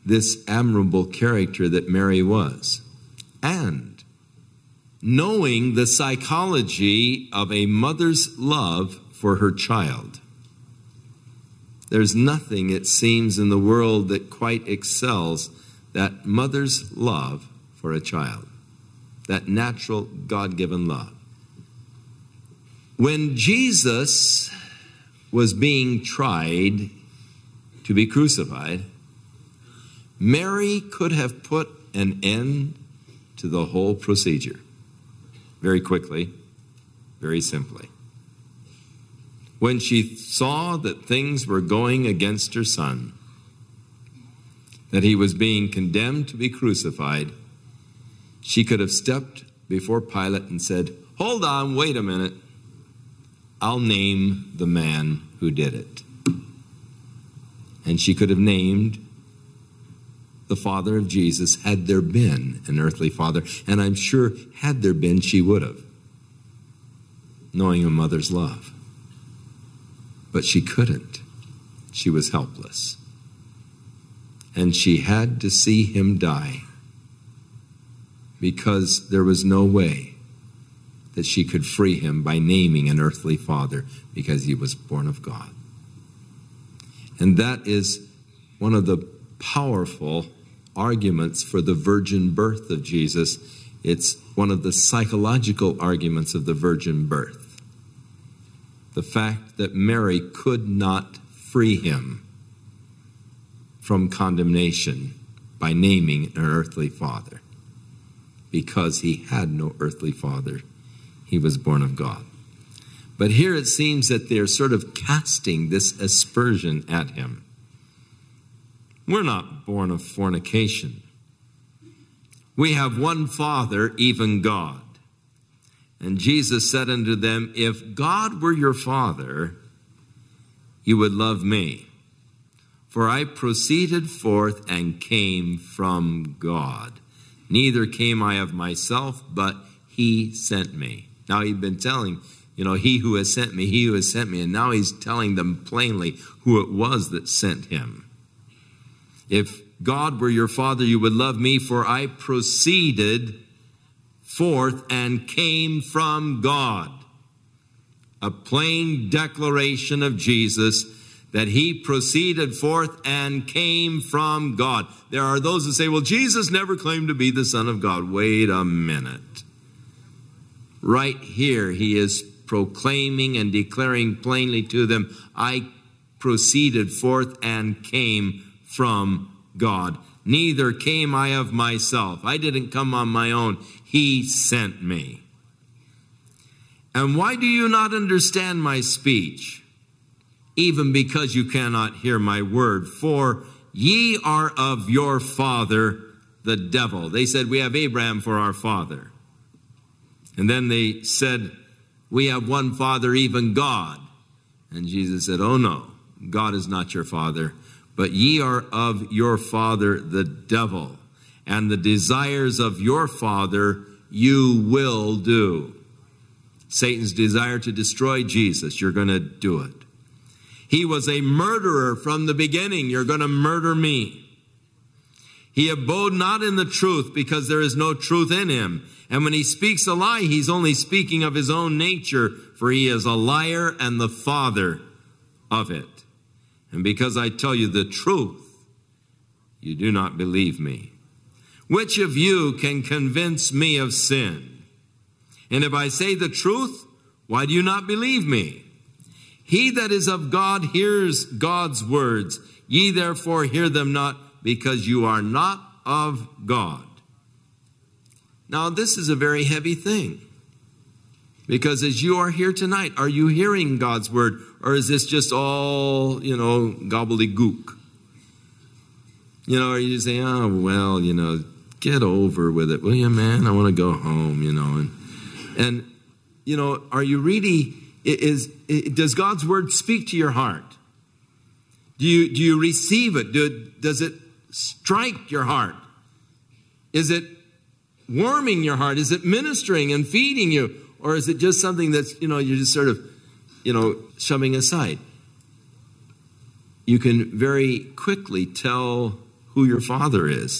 this admirable character that Mary was, and knowing the psychology of a mother's love for her child. There's nothing, it seems, in the world that quite excels that mother's love for a child, that natural God-given love. When Jesus was being tried to be crucified, Mary could have put an end to the whole procedure very quickly, very simply. When she saw that things were going against her son, that he was being condemned to be crucified, she could have stepped before Pilate and said, "Hold on, wait a minute. I'll name the man who did it." And she could have named the father of Jesus, had there been an earthly father. And I'm sure, had there been, she would have, knowing a mother's love. But she couldn't. She was helpless. And she had to see him die because there was no way that she could free him by naming an earthly father, because he was born of God. And that is one of the powerful arguments for the virgin birth of Jesus. It's one of the psychological arguments of the virgin birth. The fact that Mary could not free him from condemnation by naming an earthly father, because he had no earthly father. He was born of God. But here it seems that they're sort of casting this aspersion at him. We're not born of fornication. We have one Father, even God. And Jesus said unto them, "If God were your Father, you would love me. For I proceeded forth and came from God. Neither came I of myself, but he sent me." Now he'd been telling, he who has sent me, he who has sent me. And now he's telling them plainly who it was that sent him. If God were your Father, you would love me, for I proceeded forth and came from God. A plain declaration of Jesus that he proceeded forth and came from God. There are those who say, well, Jesus never claimed to be the Son of God. Wait a minute. Right here, he is proclaiming and declaring plainly to them, I proceeded forth and came from God. Neither came I of myself. I didn't come on my own. He sent me. And why do you not understand my speech? Even because you cannot hear my word. For ye are of your father, the devil. They said, we have Abraham for our father. And then they said, we have one Father, even God. And Jesus said, oh no, God is not your father, but ye are of your father, the devil. And the desires of your father you will do. Satan's desire to destroy Jesus, you're going to do it. He was a murderer from the beginning. You're going to murder me. He abode not in the truth, because there is no truth in him. And when he speaks a lie, he's only speaking of his own nature, for he is a liar and the father of it. And because I tell you the truth, you do not believe me. Which of you can convince me of sin? And if I say the truth, why do you not believe me? He that is of God hears God's words. Ye therefore hear them not, because you are not of God. Now, this is a very heavy thing. Because as you are here tonight, are you hearing God's word? Or is this just all, gobbledygook? Are you just saying, oh, well, get over with it. Will you, man? I want to go home, And are you really, does God's word speak to your heart? Do you receive it? Does it strike your heart? Is it warming your heart? Is it ministering and feeding you? Or is it just something that's, you're just sort of, shoving aside? You can very quickly tell who your Father is.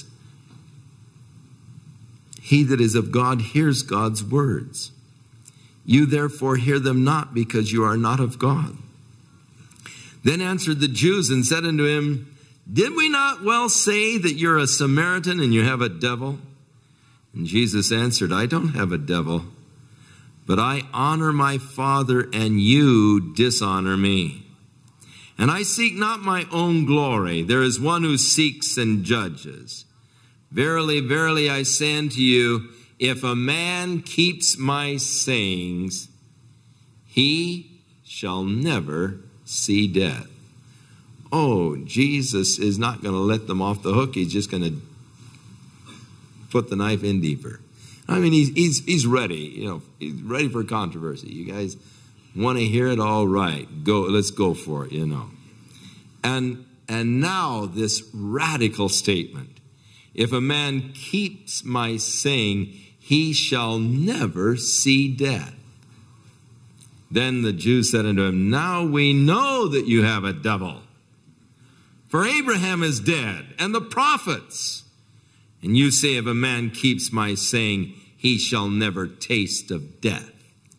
He that is of God hears God's words. You therefore hear them not, because you are not of God. Then answered the Jews and said unto him, Did we not well say that you're a Samaritan and you have a devil? And Jesus answered, I don't have a devil, but I honor my Father, and you dishonor me. And I seek not my own glory. There is one who seeks and judges. Verily, verily, I say unto you, if a man keeps my sayings, he shall never see death. Oh, Jesus is not going to let them off the hook. He's just going to put the knife in deeper. I mean, he's ready. He's ready for controversy. You guys want to hear it? All right, let's go for it. And now this radical statement: if a man keeps my saying, he shall never see death. Then the Jews said unto him, Now we know that you have a devil. For Abraham is dead, and the prophets. And you say, if a man keeps my saying, he shall never taste of death.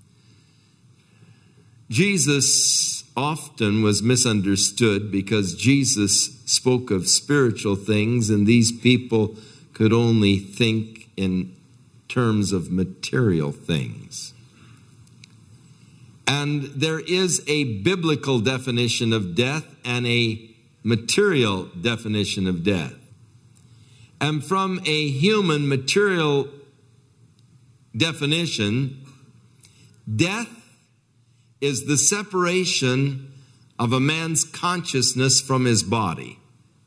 Jesus often was misunderstood because Jesus spoke of spiritual things, and these people could only think in terms of material things. And there is a biblical definition of death and a material definition of death. And from a human material definition, death is the separation of a man's consciousness from his body.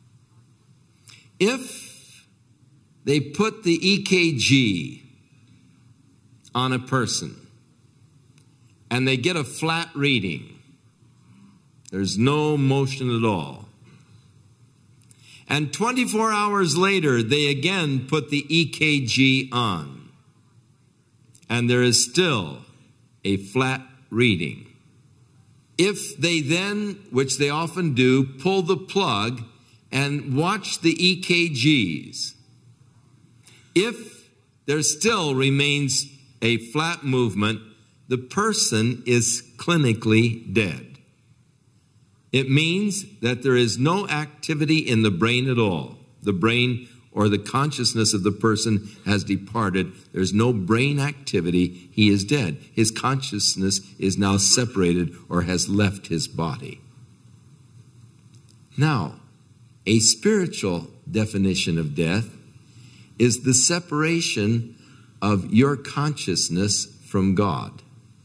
If they put the EKG on a person and they get a flat reading, there's no motion at all, and 24 hours later they again put the EKG on, and there is still a flat reading. If they then, which they often do, pull the plug and watch the EKGs, if there still remains a flat movement, the person is clinically dead. It means that there is no activity in the brain at all. The brain or the consciousness of the person has departed. There's no brain activity. He is dead. His consciousness is now separated or has left his body. Now, a spiritual definition of death is the separation of your consciousness from God.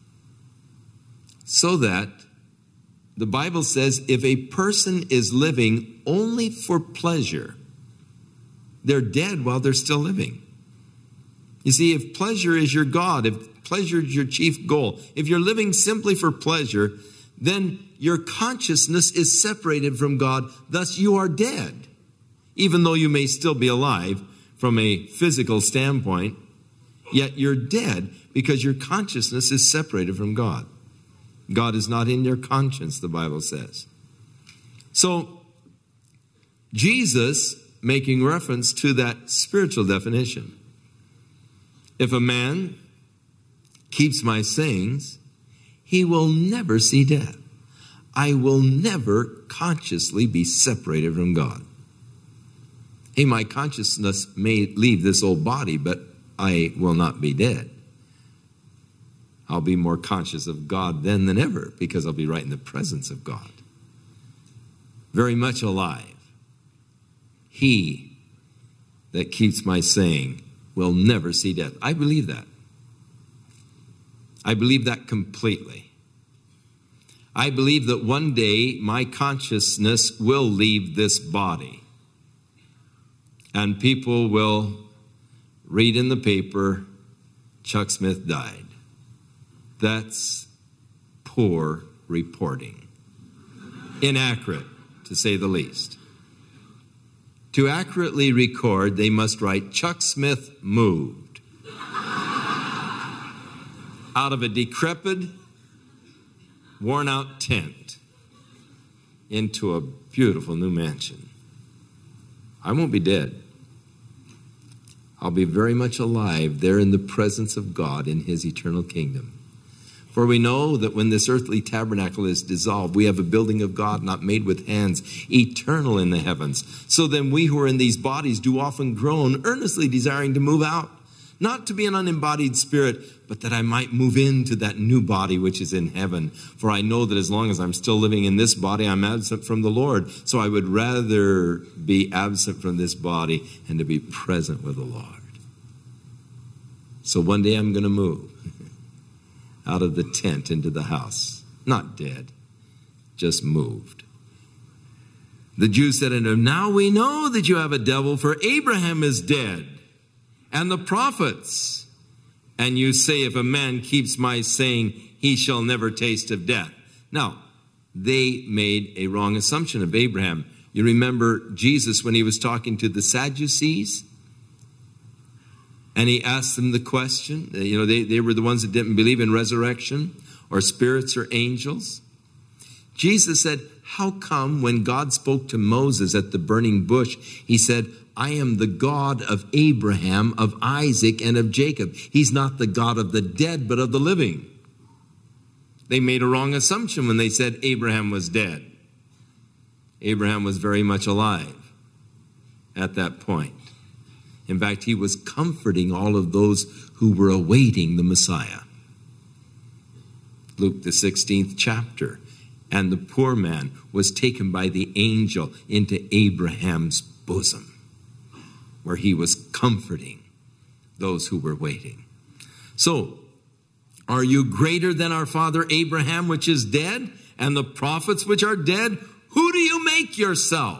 So that the Bible says if a person is living only for pleasure, they're dead while they're still living. You see, if pleasure is your God, if pleasure is your chief goal, if you're living simply for pleasure, then your consciousness is separated from God. Thus, you are dead. Even though you may still be alive from a physical standpoint, yet you're dead because your consciousness is separated from God. God is not in your conscience, the Bible says. So, Jesus, making reference to that spiritual definition, if a man keeps my sayings, he will never see death. I will never consciously be separated from God. Hey, my consciousness may leave this old body, but I will not be dead. I'll be more conscious of God then than ever, because I'll be right in the presence of God. Very much alive. He that keeps my saying will never see death. I believe that. I believe that completely. I believe that one day my consciousness will leave this body. And people will read in the paper, Chuck Smith died. That's poor reporting. Inaccurate, to say the least. To accurately record, they must write, Chuck Smith moved out of a decrepit, worn-out tent into a beautiful new mansion. I won't be dead. I'll be very much alive there in the presence of God in his eternal kingdom. For we know that when this earthly tabernacle is dissolved, we have a building of God not made with hands, eternal in the heavens. So then we who are in these bodies do often groan, earnestly desiring to move out, not to be an unembodied spirit, but that I might move into that new body which is in heaven. For I know that as long as I'm still living in this body, I'm absent from the Lord. So I would rather be absent from this body and to be present with the Lord. So one day I'm going to move out of the tent into the house. Not dead, just moved. The Jews said unto him, now we know that you have a devil, for Abraham is dead, and the prophets. And you say, if a man keeps my saying, he shall never taste of death. Now, they made a wrong assumption of Abraham. You remember Jesus when he was talking to the Sadducees? And he asked them the question, they were the ones that didn't believe in resurrection or spirits or angels. Jesus said, how come when God spoke to Moses at the burning bush, he said, I am the God of Abraham, of Isaac, and of Jacob. He's not the God of the dead, but of the living. They made a wrong assumption when they said Abraham was dead. Abraham was very much alive at that point. In fact, he was comforting all of those who were awaiting the Messiah. Luke, the 16th chapter. And the poor man was taken by the angel into Abraham's bosom, where he was comforting those who were waiting. So, are you greater than our father Abraham, which is dead, and the prophets which are dead? Who do you make yourself?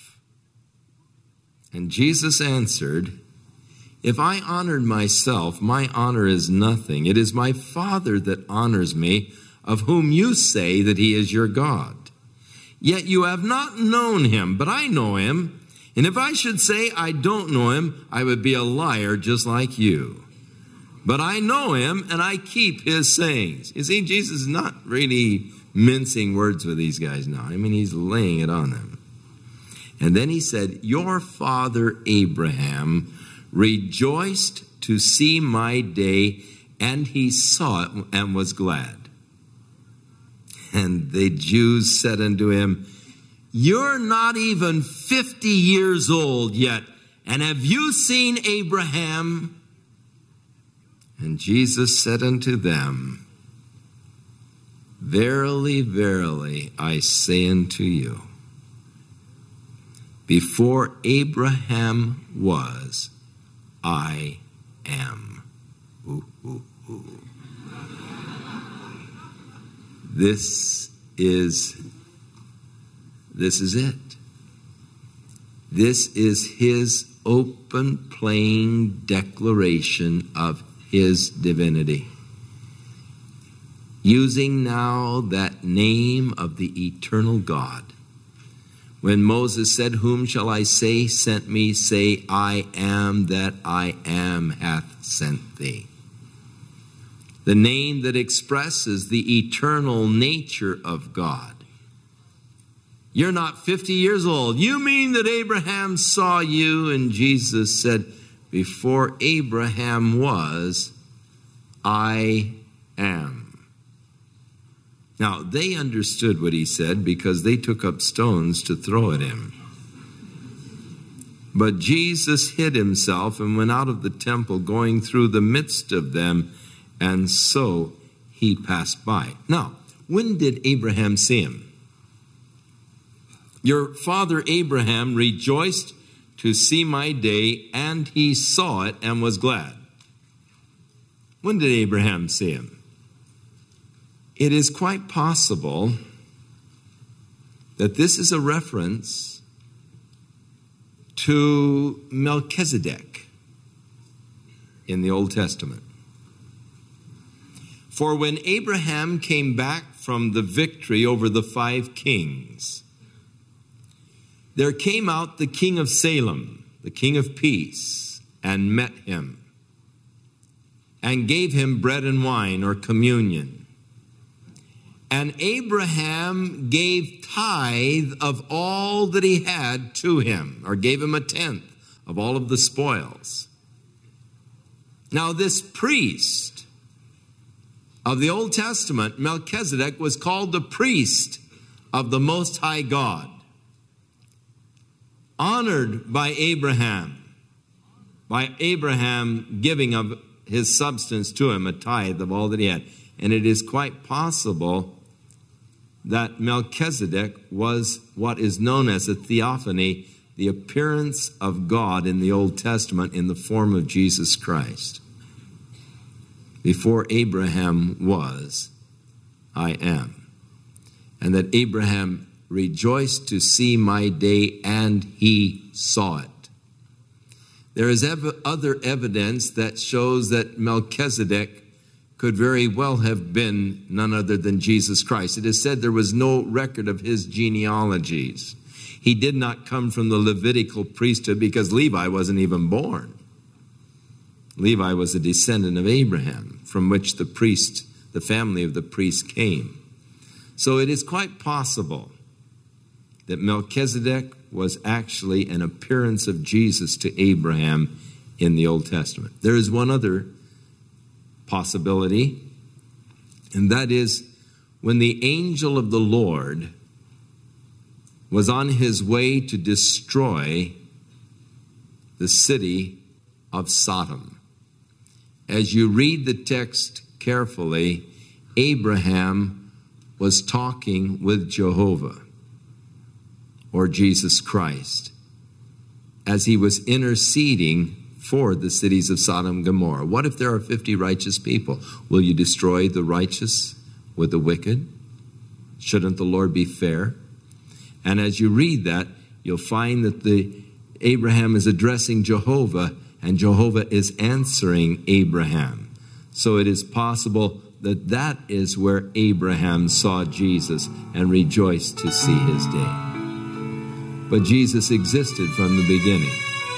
And Jesus answered, if I honored myself, my honor is nothing. It is my Father that honors me, of whom you say that he is your God. Yet you have not known him, but I know him. And if I should say I don't know him, I would be a liar just like you. But I know him, and I keep his sayings. You see, Jesus is not really mincing words with these guys now. I mean, he's laying it on them. And then he said, your father Abraham rejoiced to see my day, and he saw it and was glad. And the Jews said unto him, you're not even 50 years old yet, and have you seen Abraham? And Jesus said unto them, verily, verily, I say unto you, before Abraham was, I am. Ooh, ooh, ooh. This is it. This is his open, plain declaration of his divinity. Using now that name of the eternal God. When Moses said, whom shall I say sent me? Say, I am that I am hath sent thee. The name that expresses the eternal nature of God. You're not 50 years old. You mean that Abraham saw you? And Jesus said, before Abraham was, I am. Now, they understood what he said because they took up stones to throw at him. But Jesus hid himself and went out of the temple, going through the midst of them, and so he passed by. Now, when did Abraham see him? Your father Abraham rejoiced to see my day, and he saw it and was glad. When did Abraham see him? It is quite possible that this is a reference to Melchizedek in the Old Testament. For when Abraham came back from the victory over the 5 kings, there came out the king of Salem, the king of peace, and met him, and gave him bread and wine, or communion. And Abraham gave tithe of all that he had to him, or gave him a tenth of all of the spoils. Now this priest of the Old Testament, Melchizedek, was called the priest of the Most High God, honored by Abraham giving of his substance to him, a tithe of all that he had. And it is quite possible that Melchizedek was what is known as a theophany, the appearance of God in the Old Testament in the form of Jesus Christ. Before Abraham was, I am. And that Abraham rejoiced to see my day, and he saw it. There is other evidence that shows that Melchizedek could very well have been none other than Jesus Christ. It is said there was no record of his genealogies. He did not come from the Levitical priesthood because Levi wasn't even born. Levi was a descendant of Abraham, from which the family of the priest came. So it is quite possible that Melchizedek was actually an appearance of Jesus to Abraham in the Old Testament. There is one other possibility, and that is when the angel of the Lord was on his way to destroy the city of Sodom. As you read the text carefully, Abraham was talking with Jehovah, or Jesus Christ, as he was interceding for the cities of Sodom and Gomorrah. What if there are 50 righteous people? Will you destroy the righteous with the wicked? Shouldn't the Lord be fair? And as you read that, you'll find that Abraham is addressing Jehovah, and Jehovah is answering Abraham. So it is possible that that is where Abraham saw Jesus and rejoiced to see his day. But Jesus existed from the beginning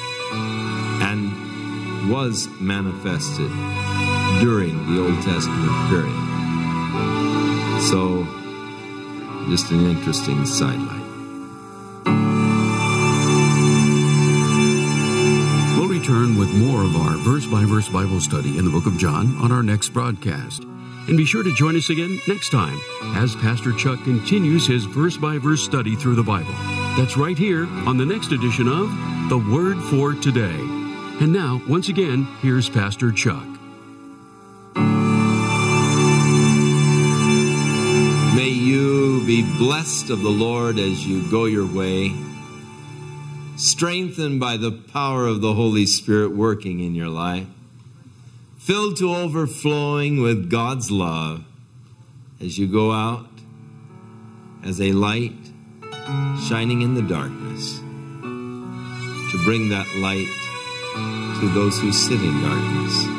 and was manifested during the Old Testament period. So, just an interesting sidelight. We'll return with more of our verse-by-verse Bible study in the book of John on our next broadcast. And be sure to join us again next time as Pastor Chuck continues his verse-by-verse study through the Bible. That's right here on the next edition of The Word for Today. And now, once again, here's Pastor Chuck. May you be blessed of the Lord as you go your way, strengthened by the power of the Holy Spirit working in your life, filled to overflowing with God's love as you go out as a light shining in the darkness, to bring that light to those who sit in darkness.